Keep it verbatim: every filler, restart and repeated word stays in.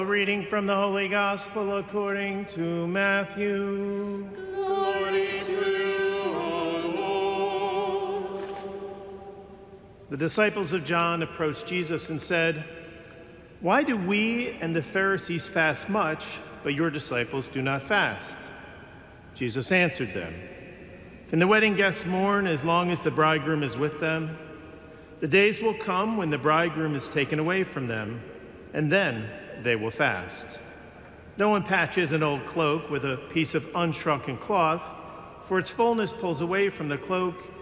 A reading from the Holy Gospel according to Matthew. Glory to you, O Lord. The disciples of John approached Jesus and said, "Why do we and the Pharisees fast much, but your disciples do not fast?" Jesus answered them, "Can the wedding guests mourn as long as the bridegroom is with them? The days will come when the bridegroom is taken away from them, and then they will fast. No one patches an old cloak with a piece of unshrunken cloth, for its fullness pulls away from the cloak,